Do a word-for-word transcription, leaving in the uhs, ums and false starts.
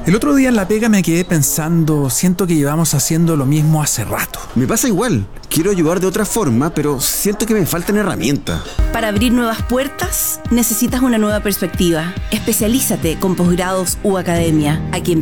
El otro día en la pega me quedé pensando, siento que llevamos haciendo lo mismo hace rato. Me pasa igual. Quiero ayudar de otra forma, pero siento que me faltan herramientas. Para abrir nuevas puertas, necesitas una nueva perspectiva. Especialízate con posgrados u academia. Aquí en